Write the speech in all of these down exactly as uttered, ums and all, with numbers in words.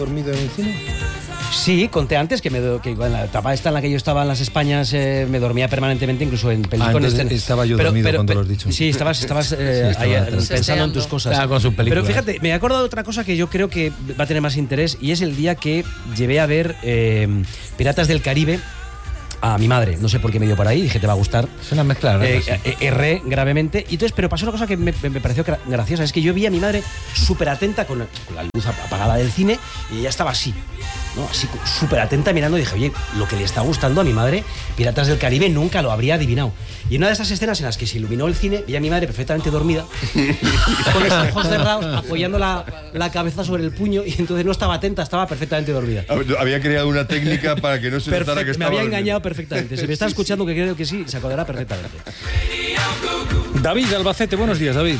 ¿Dormido en el cine? Sí, conté antes que, me, que en la etapa esta en la que yo estaba en las Españas eh, me dormía permanentemente, incluso en películas. Ah, estaba yo pero, dormido pero, cuando lo has dicho. Sí, estabas, estabas eh, sí, estaba ahí, pensando en tus cosas. Estaba con sus películas. Pero fíjate, me he acordado de otra cosa que yo creo que va a tener más interés, y es el día que llevé a ver eh, Piratas del Caribe a mi madre. No sé por qué me dio por ahí, dije te va a gustar. Es una mezcla, ¿no? Eh, eh, erré gravemente. Y entonces, pero pasó una cosa que me, me pareció graciosa, es que yo vi a mi madre súper atenta con, con la luz apagada del cine, y ella estaba así, ¿no? Así súper atenta mirando, y dije, oye, lo que le está gustando a mi madre, Piratas del Caribe, nunca lo habría adivinado. Y en una de esas escenas en las que se iluminó el cine, vi a mi madre perfectamente dormida, con los ojos cerrados, apoyando la, la cabeza sobre el puño, y entonces no estaba atenta, estaba perfectamente dormida. Había creado una técnica para que no se Perfect, notara que estaba me había dormido. engañado perfectamente. Si me está escuchando, que creo que sí, se acordará perfectamente. David de Albacete, buenos días, David.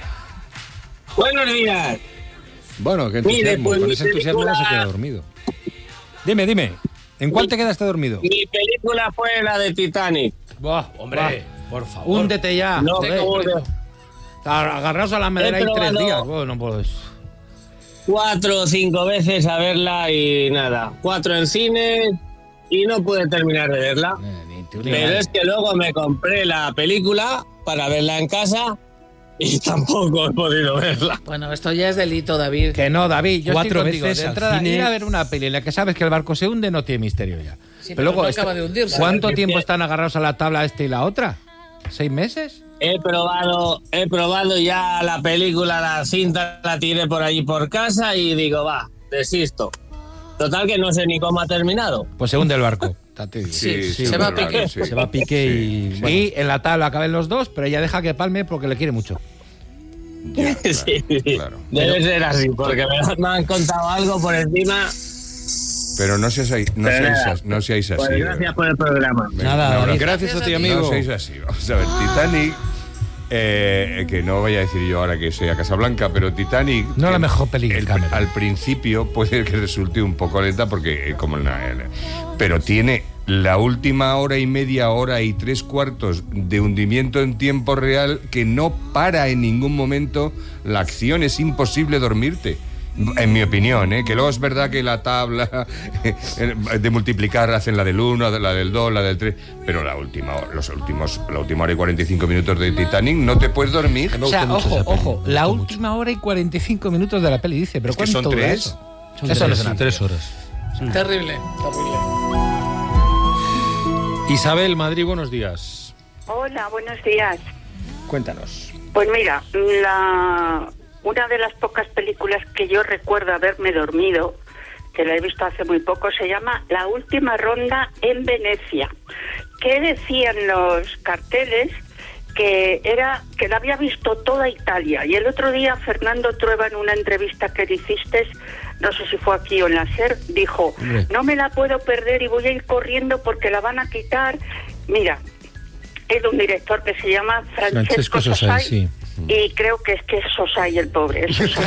Buenos días. Bueno, que entusiasmo, Mire, pues, con ese entusiasmo película... no se queda dormido. Dime, dime, ¿en cuál mi, te quedaste dormido? Mi película fue la de Titanic. Buah, hombre, buah. por favor. Húndete ya. No, joder, como de... Agarraos a la madera ahí tres días. Bueno, pues... Cuatro o cinco veces a verla y nada. Cuatro en cine y no pude terminar de verla. Eh, Pero es que luego me compré la película para verla en casa y tampoco he podido verla. Bueno, esto ya es delito, David. Que no, David, yo Cuatro estoy contigo. veces De al entrada, cine. ir a ver una peli en la que sabes que el barco se hunde no tiene misterio ya. Sí, pero pero luego, no este- acaba de hundirse. ¿cuánto Claro, tiempo que- están agarrados a la tabla este y la otra? ¿Seis meses? He probado, he probado ya la película, la cinta, la tiré por allí por casa y digo, va, desisto. Total que no sé ni cómo ha terminado. Pues se hunde el barco. Sí, Sí, sí, se va a claro, pique. sí. Se va a pique y... Y bueno. en la tabla caben los dos, pero ella deja que palme porque le quiere mucho. Ya, claro, Sí, claro. debe Pero- ser así, porque me, me han contado algo por encima. Pero no seáis, ahí- no Pero seáis, nada. as- no seáis así. Pues de gracias verdad. por el programa. Venga, Nada, un abrazo. David. Gracias a ti, Gracias a ti. amigo. No seáis así. Vamos a ver, Titanic, eh, que no vaya a decir yo ahora que soy a Casablanca, pero Titanic... No eh, la mejor peli que el- Cameron. Al principio puede que resulte un poco lenta porque eh, como en la- en- pero tiene la última hora y media, hora y tres cuartos de hundimiento en tiempo real que no para en ningún momento la acción. Es imposible dormirte. En mi opinión, ¿eh? Que luego es verdad que la tabla de multiplicar hacen la del uno, la del dos, la del tres, pero la última, los últimos, la última hora y cuarenta y cinco minutos de Titanic no te puedes dormir. O sea, ojo, ojo, la última hora y cuarenta y cinco minutos de la peli dice, pero Es que ¿cuánto son dura tres. eso? Son Eso no tres, es una sí. Tres horas. Terrible, terrible. Isabel, Madrid, buenos días. Hola, buenos días. Cuéntanos. Pues mira, la, una de las pocas películas que yo recuerdo haberme dormido, que la he visto hace muy poco, se llama La última ronda en Venecia. ¿Qué decían los carteles? Que era que la había visto toda Italia. Y el otro día Fernando Trueba, en una entrevista que le hiciste, no sé si fue aquí o en la SER, dijo, Hombre. no me la puedo perder y voy a ir corriendo porque la van a quitar. Mira, es de un director que se llama Francesco, Francesco Sosai, Sosai, sí. y creo que es que es Sosai el pobre. Es Sosai.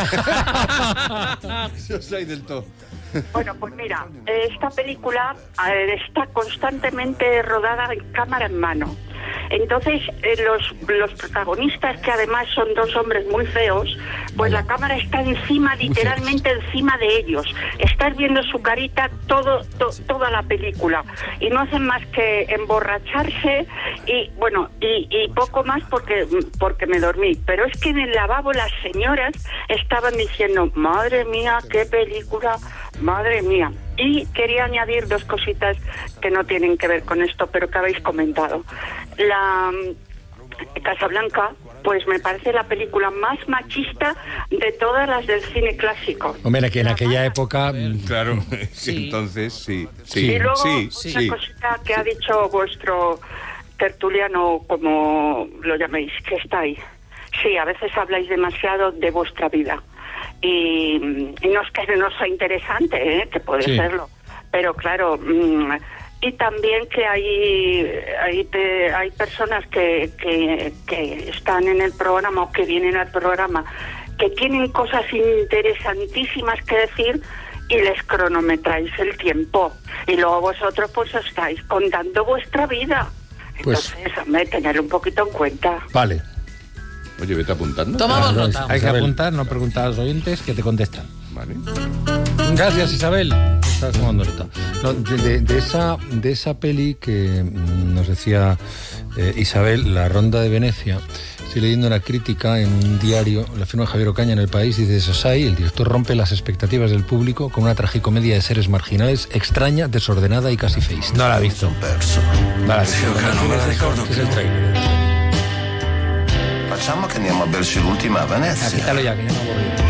Yo soy del todo. Bueno, pues mira, esta película eh, está constantemente rodada en cámara en mano. Entonces, eh, los, los protagonistas, que además son dos hombres muy feos, pues la cámara está encima, literalmente encima de ellos. Estás viendo su carita todo, to, toda la película. Y no hacen más que emborracharse y, bueno, y, y poco más porque, porque me dormí. Pero es que en el lavabo las señoras estaban diciendo, madre mía, qué película, madre mía. Y quería añadir dos cositas que no tienen que ver con esto, pero que habéis comentado. La mm, Casablanca, pues me parece la película más machista de todas las del cine clásico. Hombre, que en aquella época... Claro, Sí. entonces sí, sí, Y luego, sí, una sí. cosita que ha dicho vuestro tertuliano, como lo llaméis, que está ahí. Sí, a veces habláis demasiado de vuestra vida. Y, y no es que no sea interesante, ¿eh? Que puede Sí. serlo. Pero claro, mm, y también que hay hay, pe- hay personas que, que, que están en el programa o que vienen al programa que tienen cosas interesantísimas que decir y les cronometráis el tiempo. Y luego vosotros pues estáis contando vuestra vida. Pues- Entonces, hombre, tener un poquito en cuenta. Vale. Oye, vete apuntando. Tomamos Claro, nota. Hay que Isabel. apuntar, no preguntar a los oyentes que te contestan. Vale. Gracias, Isabel. Estás tomando nota. No, de, de, de, esa, de esa peli que nos decía eh, Isabel, La Ronda de Venecia, estoy leyendo una crítica en un diario, la firma Javier Ocaña en El País, dice: Sosai, el director rompe las expectativas del público con una tragicomedia de seres marginales, extraña, desordenada y casi feísta. No la he visto. No la he visto. Este es el trailer. Facciamo che andiamo a berci l'ultima a Venezia. Quítalo ya, que ya no aburrido.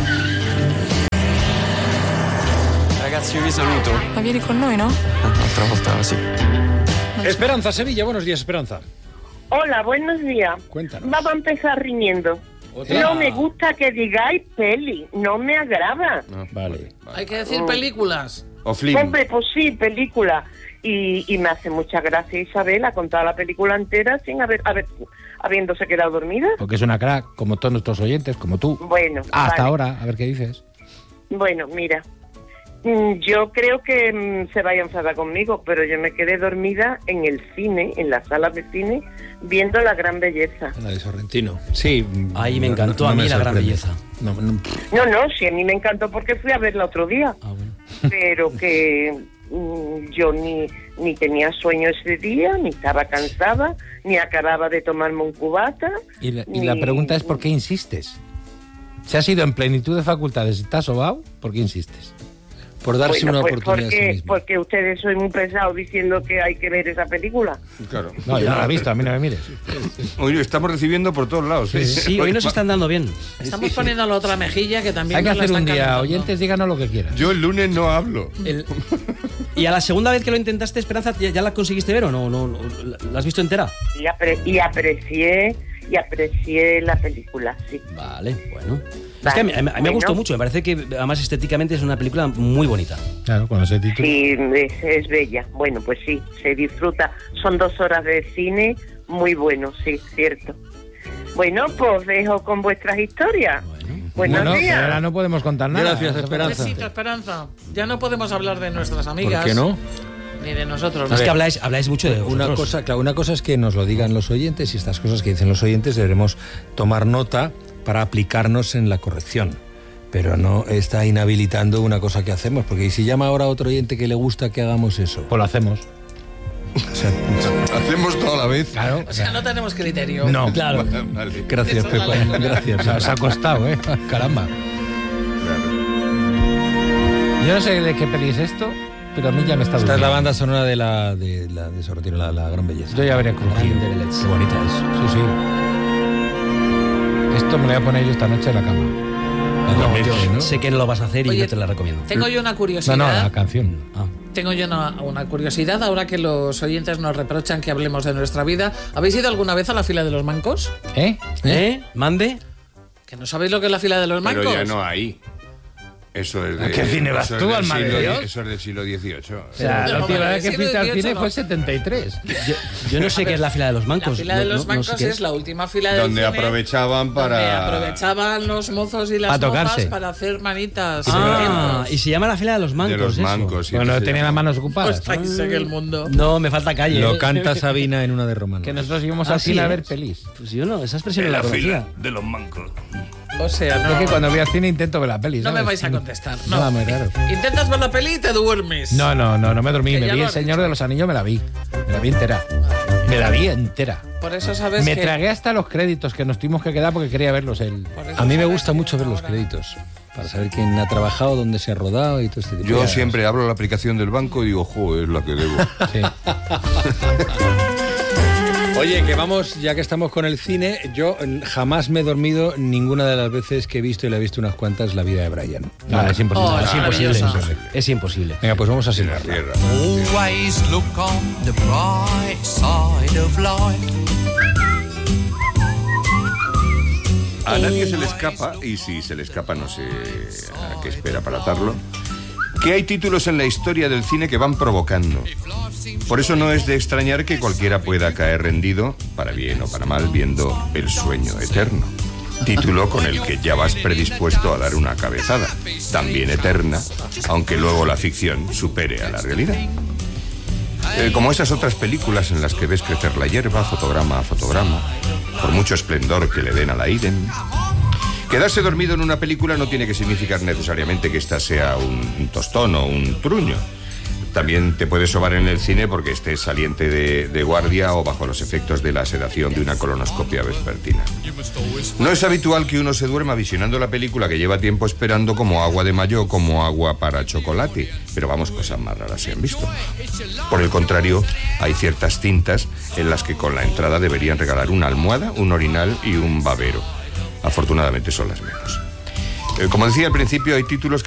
Ragazzi, io vi saluto. Ma vieni con noi, no? Un'altra volta sì. Esperanza, Sevilla. Buenos días, Esperanza. Hola, buenos días. Cuéntanos. Vamos a empezar riñendo. ¿Otra? No me gusta que digáis peli, no me agrada. No, Vale. Hay que decir películas. O Flim. Hombre, pues sí, película. Y, y me hace mucha gracia Isabel ha contado la película entera sin haber, haber habiéndose quedado dormida. Porque es una crack, como todos nuestros oyentes, como tú. Bueno, Hasta vale. ahora, a ver qué dices. Bueno, mira, mm, yo creo que mm, se vaya a enfadar conmigo, pero yo me quedé dormida en el cine, en la sala de cine, viendo La Gran Belleza. La de Sorrentino. Sí. Ahí me encantó a mí La Gran Belleza. No, no, No, no, sí, a mí me encantó porque fui a verla otro día, Ah, bueno. pero que mm, yo ni, ni tenía sueño ese día, ni estaba cansada, ni acababa de tomarme un cubata. Y la, y ni- la pregunta es: ¿por qué insistes? Si has ido en plenitud de facultades y te has sobao, ¿por qué insistes? por darse Bueno, una pues oportunidad a sí porque, mismo. porque ustedes son muy pesados diciendo que hay que ver esa película. Claro. No, yo no la he visto, a mí no me mires. Oye, estamos recibiendo por todos lados. ¿eh? Sí, hoy nos están dando bien. Estamos poniendo la otra mejilla que también Hay que nos la hacer un están día, calentando. oyentes, díganos lo que quieran. Yo el lunes no hablo. El- ¿Y a la segunda vez que lo intentaste, Esperanza, ya, ya la conseguiste ver o no? no, no ¿la- ¿La has visto entera? Y, apre- y aprecié y aprecié la película, sí. Vale, bueno. Es Vale, que a mí, a mí me bueno. gustó mucho, me parece que además estéticamente es una película muy bonita. Claro, con ese título. Sí, es, es bella. Bueno, pues sí, se disfruta. Son dos horas de cine muy bueno, sí, cierto. Bueno, pues dejo con vuestras historias. Buenos Bueno, días. pero ahora no podemos contar nada. Gracias, Esperanza. Besito, Esperanza. Ya no podemos hablar de nuestras amigas. ¿Por qué no? Ni de nosotros. Es que habláis, habláis mucho de Una vosotros. cosa, claro, una cosa es que nos lo digan los oyentes y estas cosas que dicen los oyentes deberemos tomar nota para aplicarnos en la corrección. Pero no está inhabilitando una cosa que hacemos, porque ¿y si llama ahora otro oyente que le gusta que hagamos eso? Pues lo hacemos. O sea, Hacemos todo a la vez. Claro. O sea, no tenemos criterio. No. Claro. Vale. gracias, Eso es la Pepa. ley. Gracias. Se os ha costado, ¿eh? Caramba. Claro. Yo no sé de qué peli es esto, pero a mí ya me está Esta es la durmiendo. banda sonora de la de, la, de Sorrentino, la, la Gran Belleza. Yo ya veré crujido. Grande Belez. Qué bonita es. Sí, sí. Esto me lo voy a poner yo esta noche en la cama. Para No, dormirte, yo ¿no? sé que no lo vas a hacer y Oye, yo te la recomiendo. Tengo yo una No, curiosidad. no, la canción. Ah. Tengo yo una, una curiosidad ahora que los oyentes nos reprochan que hablemos de nuestra vida. ¿Habéis ido alguna vez a la fila de los mancos? ¿Eh? ¿Eh? ¿Mande? ¿Que no sabéis lo que es la fila de los mancos? Pero ya no hay. Eso es de, ¿A qué cine vas eso es tú, del alma de siglo- Dios? Eso es del siglo dieciocho. O sea, Pero la última vale, vez que siglo fuiste al dieciocho cine no. fue setenta y tres. Yo, yo no sé qué es la fila de los La mancos. fila no- de no- los no sé mancos qué es la última fila del Donde cine, aprovechaban donde para... aprovechaban los mozos y las Para tocarse. mozas para hacer manitas. Ah, Vientos. y se llama la fila de los mancos. de los eso. mancos. sí, Bueno, eso se tenía llama. las manos ocupadas. Pues estáis en el mundo. No, me falta calle. Lo canta Sabina en una de Romano. Que nosotros íbamos Ah, al sí, cine a ¿eh? ver pelis. Pues yo no, esa expresión En no la la conocía. fila de los mancos. O sea, Es no, que cuando voy al cine intento ver la peli. no me ¿sabes? vais a contestar. No. Nada más raro. Intentas ver la peli y te duermes. No, no, no, no me dormí. Que Me ya vi lo El has Señor dicho. de los Anillos, me la vi. Me la vi entera. Me la vi entera. Por eso sabes Me que... tragué hasta los créditos que nos tuvimos que quedar porque quería verlos él. por eso A mí me sabes gusta que mucho ver los ahora- créditos, para saber quién ha trabajado, dónde se ha rodado y todo este tipo de Yo cosas. siempre abro la aplicación del banco y digo, jo, es la que debo. Sí. Oye, que vamos, ya que estamos con el cine, yo mm, jamás me he dormido ninguna de las veces que he visto, y la he visto unas cuantas, La vida de Brian. No, es imposible. Oh, Es imposible. maravillosa. Es imposible. Venga, pues vamos a En la silbarla. tierra. Always look on the bright side of life. A nadie se le escapa, y si se le escapa no sé a qué espera para atarlo, que hay títulos en la historia del cine que van provocando. Por eso no es de extrañar que cualquiera pueda caer rendido, para bien o para mal, viendo El sueño eterno. Título con el que ya vas predispuesto a dar una cabezada, también eterna, aunque luego la ficción supere a la realidad. Eh, como esas otras películas en las que ves crecer la hierba, fotograma a fotograma, por mucho esplendor que le den a la Iden. Quedarse dormido en una película no tiene que significar necesariamente que ésta sea un, un tostón o un truño. También te puedes sobar en el cine porque estés saliente de, de guardia o bajo los efectos de la sedación de una colonoscopia vespertina. No es habitual que uno se duerma visionando la película que lleva tiempo esperando como agua de mayo o como agua para chocolate, pero vamos, cosas más raras se han visto. Por el contrario, hay ciertas cintas en las que con la entrada deberían regalar una almohada, un orinal y un babero. Afortunadamente son las menos. Eh, como decía al principio, hay títulos que